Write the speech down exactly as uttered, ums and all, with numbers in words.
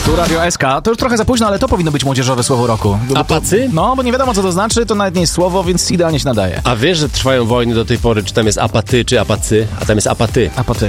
Tu Radio S K. To już trochę za późno, ale to powinno być młodzieżowe słowo roku. Bo Apacy? To, no, bo nie wiadomo, co to znaczy, to nawet nie jest słowo, więc idealnie się nadaje. A wiesz, że trwają wojny do tej pory, czy tam jest apaty, czy apacy, a tam jest apaty. Apaty.